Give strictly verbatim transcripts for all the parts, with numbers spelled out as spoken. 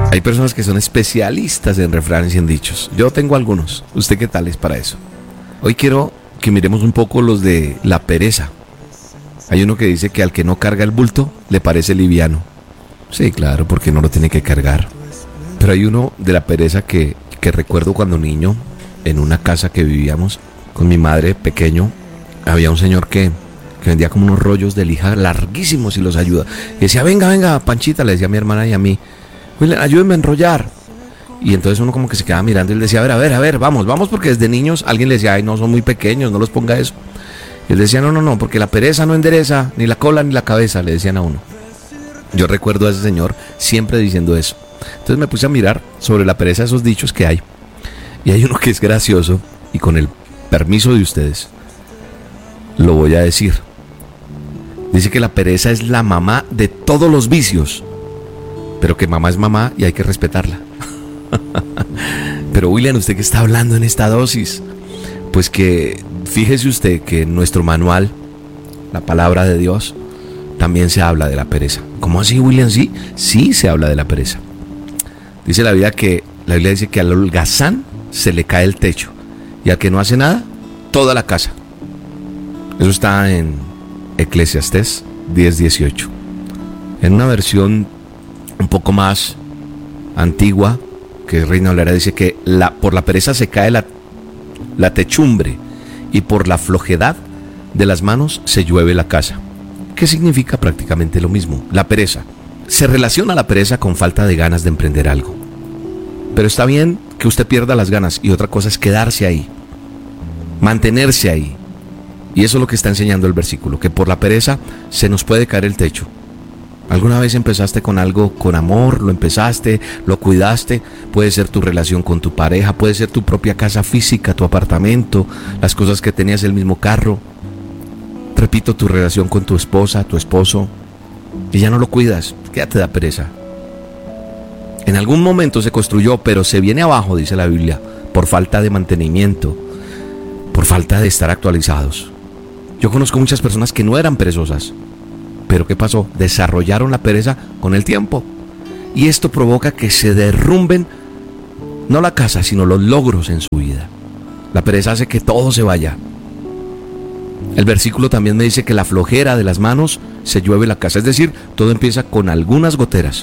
Hay personas que son especialistas en refranes y en dichos. Yo tengo algunos. ¿Usted qué tal es para eso? Hoy quiero que miremos un poco los de la pereza. Hay uno que dice que al que no carga el bulto le parece liviano. Sí, claro, porque no lo tiene que cargar. Pero hay uno de la pereza que, que recuerdo cuando niño, en una casa que vivíamos con mi madre pequeño, había un señor que, que vendía como unos rollos de lija larguísimos y los ayuda. Y decía, venga, venga, Panchita, le decía a mi hermana y a mí, ayúdenme a enrollar. Y entonces uno como que se quedaba mirando y él decía, a ver, a ver, a ver, vamos, vamos, porque desde niños alguien le decía, ay, no, son muy pequeños, no los ponga eso. Y él decía, no, no, no, porque la pereza no endereza ni la cola ni la cabeza, le decían a uno. Yo recuerdo a ese señor siempre diciendo eso. Entonces me puse a mirar sobre la pereza esos dichos que hay. Y hay uno que es gracioso, y con el permiso de ustedes lo voy a decir. Dice que la pereza es la mamá de todos los vicios, pero que mamá es mamá y hay que respetarla. Pero William, ¿usted qué está hablando en esta dosis? Pues que fíjese usted que en nuestro manual, la palabra de Dios, también se habla de la pereza. ¿Cómo así, William? Sí, sí se habla de la pereza. Dice la Biblia que la Biblia dice que al holgazán se le cae el techo y al que no hace nada, toda la casa. Eso está en Eclesiastés diez dieciocho. En una versión un poco más antigua, que Reina Valera dice que la, por la pereza se cae la, la techumbre y por la flojedad de las manos se llueve la casa. ¿Qué significa? Prácticamente lo mismo. La pereza. Se relaciona la pereza con falta de ganas de emprender algo. Pero está bien que usted pierda las ganas, y otra cosa es quedarse ahí, mantenerse ahí. Y eso es lo que está enseñando el versículo, que por la pereza se nos puede caer el techo. ¿Alguna vez empezaste con algo con amor? ¿Lo empezaste? ¿Lo cuidaste? Puede ser tu relación con tu pareja, puede ser tu propia casa física, tu apartamento, las cosas que tenías, el mismo carro. Repito, tu relación con tu esposa, tu esposo, y ya no lo cuidas. ¿Qué te da pereza? En algún momento se construyó, pero se viene abajo, dice la Biblia, por falta de mantenimiento, por falta de estar actualizados. Yo conozco muchas personas que no eran perezosas, pero ¿qué pasó? Desarrollaron la pereza con el tiempo. Y esto provoca que se derrumben, no la casa, sino los logros en su vida. La pereza hace que todo se vaya. El versículo también me dice que la flojera de las manos se llueve la casa. Es decir, todo empieza con algunas goteras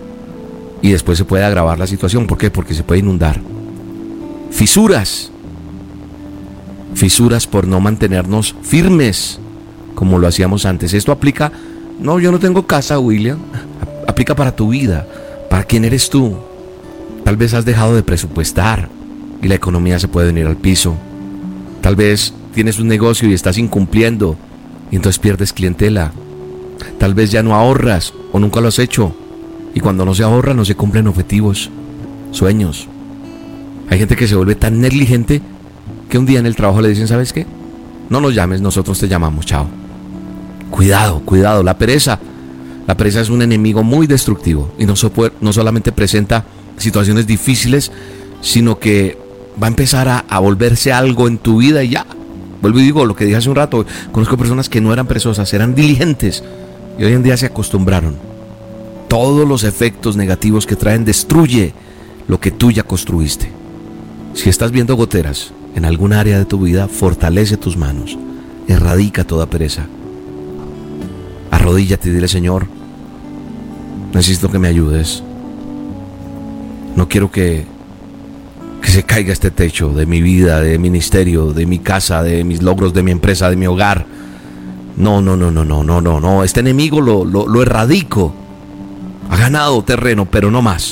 y después se puede agravar la situación. ¿Por qué? Porque se puede inundar. Fisuras. Fisuras por no mantenernos firmes como lo hacíamos antes. Esto aplica, no, yo no tengo casa, William. Aplica para tu vida, para quién eres tú. Tal vez has dejado de presupuestar y la economía se puede venir al piso. Tal vez tienes un negocio y estás incumpliendo y entonces pierdes clientela. Tal vez ya no ahorras o nunca lo has hecho, y cuando no se ahorra no se cumplen objetivos, sueños. Hay gente que se vuelve tan negligente que un día en el trabajo le dicen, ¿sabes qué? No nos llames, nosotros te llamamos, chao. Cuidado, cuidado, la pereza. La pereza es un enemigo muy destructivo y no, so, no solamente presenta situaciones difíciles, sino que va a empezar a, a volverse algo en tu vida y ya. Vuelvo y digo lo que dije hace un rato, conozco personas que no eran perezosas, eran diligentes y hoy en día se acostumbraron. Todos los efectos negativos que traen destruye lo que tú ya construiste. Si estás viendo goteras en algún área de tu vida, fortalece tus manos, erradica toda pereza. Arrodíllate y dile, Señor, necesito que me ayudes. No quiero que que se caiga este techo de mi vida, de mi ministerio, de mi casa, de mis logros, de mi empresa, de mi hogar. No, no, no, no, no, no, no, no. Este enemigo lo, lo, lo erradico. Ha ganado terreno, pero no más.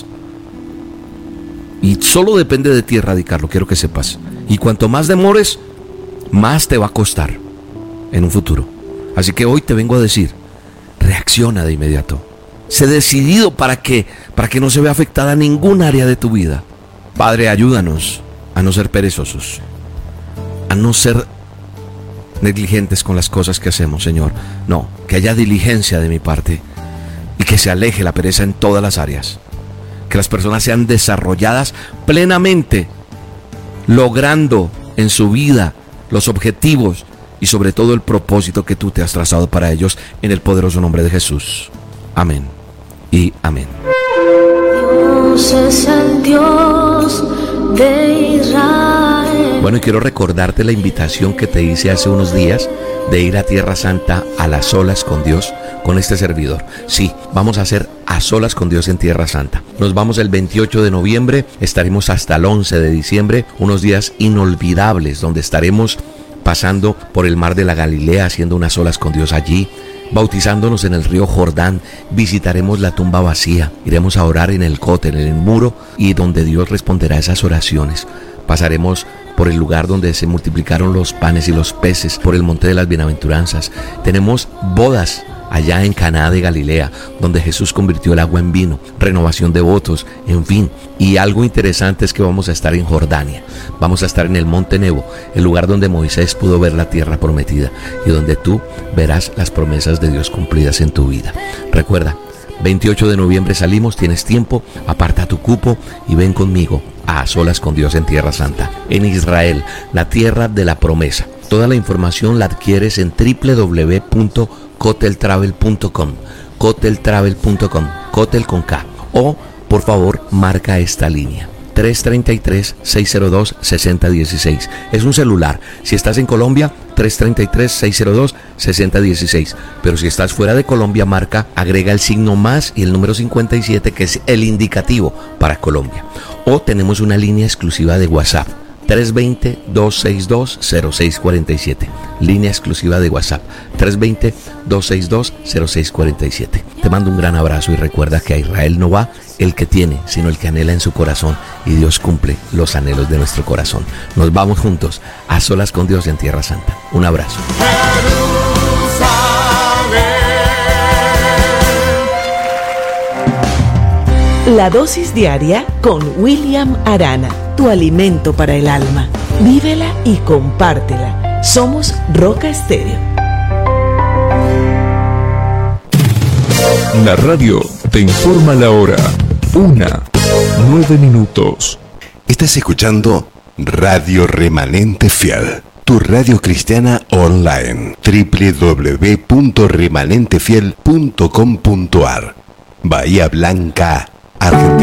Y solo depende de ti erradicarlo, quiero que sepas. Y cuanto más demores, más te va a costar en un futuro. Así que hoy te vengo a decir, reacciona de inmediato. Sé decidido para que, para que no se vea afectada ningún área de tu vida. Padre, ayúdanos a no ser perezosos, a no ser negligentes con las cosas que hacemos, Señor. No, que haya diligencia de mi parte y que se aleje la pereza en todas las áreas. Que las personas sean desarrolladas plenamente, logrando en su vida los objetivos y sobre todo el propósito que tú te has trazado para ellos, en el poderoso nombre de Jesús. Amén y amén. Dios es el Dios de Israel. Bueno, y quiero recordarte la invitación que te hice hace unos días de ir a Tierra Santa a las solas con Dios, con este servidor. Sí, vamos a hacer a solas con Dios en Tierra Santa. Nos vamos el veintiocho de noviembre, estaremos hasta el once de diciembre, unos días inolvidables donde estaremos pasando por el mar de la Galilea, haciendo unas solas con Dios allí, bautizándonos en el río Jordán, visitaremos la tumba vacía, iremos a orar en el cótel, en el muro, y donde Dios responderá esas oraciones. Pasaremos por el lugar donde se multiplicaron los panes y los peces, por el monte de las bienaventuranzas. Tenemos bodas allá en Caná de Galilea, donde Jesús convirtió el agua en vino, renovación de votos, en fin. Y algo interesante es que vamos a estar en Jordania, vamos a estar en el monte Nebo, el lugar donde Moisés pudo ver la tierra prometida y donde tú verás las promesas de Dios cumplidas en tu vida. Recuerda, veintiocho de noviembre salimos, tienes tiempo, aparta tu cupo y ven conmigo a solas con Dios en Tierra Santa, en Israel, la tierra de la promesa. Toda la información la adquieres en doble u doble u doble u punto cotel travel punto com, cotel travel punto com, Cotel con K, o por favor marca esta línea tres tres tres, seis cero dos, seis cero uno seis. Es un celular. Si estás en Colombia, tres tres tres, seis cero dos, seis cero uno seis. Pero si estás fuera de Colombia, marca, agrega el signo más y el número cincuenta y siete, que es el indicativo para Colombia. O tenemos una línea exclusiva de WhatsApp, tres dos cero, dos seis dos, cero seis cuatro siete. Línea exclusiva de WhatsApp, tres dos cero, dos seis dos, cero seis cuatro siete. Te mando un gran abrazo y recuerda que a Israel no va el que tiene, sino el que anhela en su corazón, y Dios cumple los anhelos de nuestro corazón. Nos vamos juntos a solas con Dios en Tierra Santa. Un abrazo. La dosis diaria con William Arana, tu alimento para el alma. Vívela y compártela. Somos Roca Estéreo. La radio te informa la hora. Una, nueve minutos. Estás escuchando Radio Remanente Fiel, tu radio cristiana online. doble u doble u doble u punto remanente fiel punto com punto a r. Bahía Blanca, Argentina.